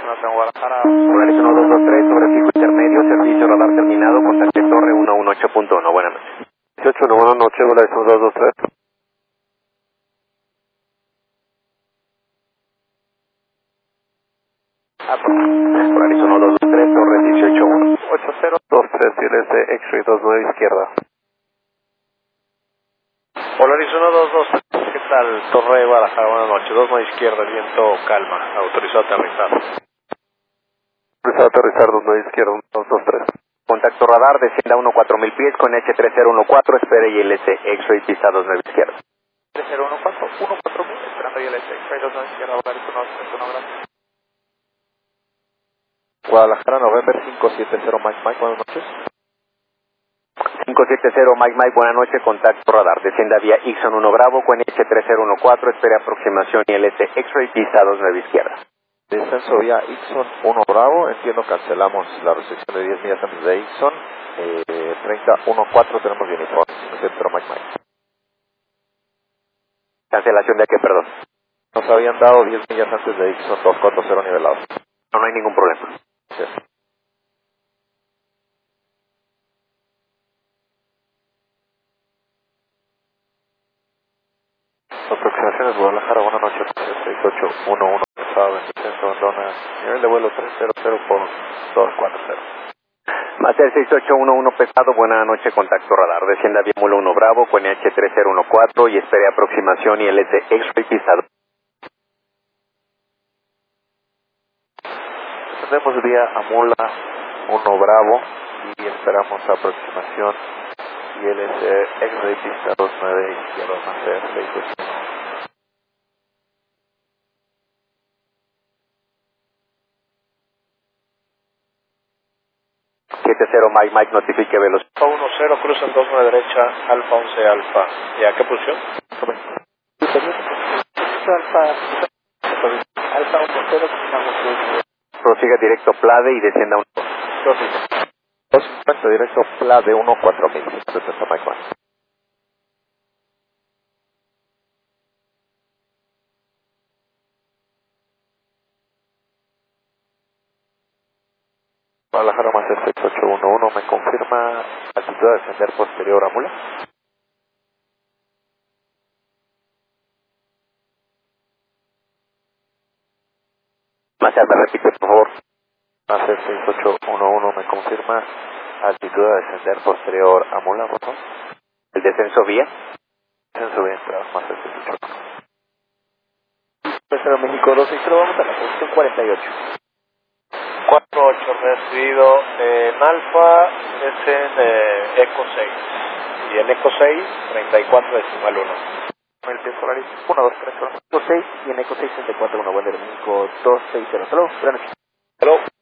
en Guadalajara. Polaris 1223, sobre fijo intermedio, servicio radar terminado, contacte torre 118.1, buenas noches. 18, buenas noches, Polaris 1223. Polaris 1223, torre 18.1. 8023, ILS X-Ray 29 izquierda. Polaris 122, ¿qué tal? Torre Guadalajara, buenas noches. 29 izquierda, viento calma, autorizado a aterrizar. Autorizado a aterrizar 29 izquierda, 1223. Contacto radar, descienda a 14000 pies con H3014, espere ILS X-Ray pista 29 izquierda. 3014, 14000, esperando ILS X-Ray 29 izquierda, Polaris 123, gracias. Guadalajara, November 570, Mike, buenas noches. 570 Mike, buenas noches, contacto radar, descienda vía Ixon 1 Bravo con H3014, espere aproximación ILS X-Ray pista 29 izquierda. Descenso vía Ixon 1 Bravo, entiendo cancelamos la recepción de 10 millas antes de Ixon, 3014 tenemos uniforme, 570 Mike. ¿Cancelación de qué, perdón? Nos habían dado 10 millas antes de Ixon 240 nivelados. No hay ningún problema. Sí. Aproximaciones Guadalajara, buenas noches, 6811, pesado 26, abandona, nivel de vuelo 300 por 240. Master 6811 pesado, buena noche, contacto radar, descienda vía Mulo 1 Bravo con H3014 y espere aproximación ILS X-Ray pista 2. Tenemos vía Amula 1 Bravo y esperamos aproximación ILS X-Ray pista 29 izquierda, Master 6811. 70 Mike, notifique velocidad. Alfa 10, cruzan 29 derecha, Alfa 11 Alfa. ¿Y a qué posición? Alfa 10, Prosiga directo Plade y descienda 250 directo Plade 14000, 70 Mike. Guadalajara más 6811, ¿me confirma altitud a descender posterior a Mula? Master, me repite, por favor. Más 6811, ¿me confirma altitud a descender posterior a Mula, por favor? El descenso vía. Descenso bien, entradas más 6811. Pesero México 260, vamos a la posición 48. 48 recibido en Alfa, es en Eco 6. Y en Eco 6, 34 decimal 1. El tiempo Polaris 1, 2, 3, 4, 5, 6 y en Eco 6, 34, 1, buen de México 260. Hello, buenas noches. Hello.